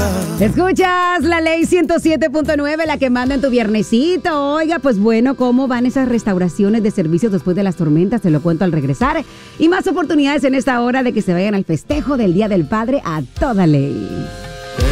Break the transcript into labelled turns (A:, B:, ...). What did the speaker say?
A: Escuchas la ley 107.9, la que manda en tu viernesito. Oiga, pues bueno, ¿cómo van esas restauraciones de servicios después de las tormentas? Te lo cuento al regresar. Y más oportunidades en esta hora de que se vayan al festejo del Día del Padre a toda ley.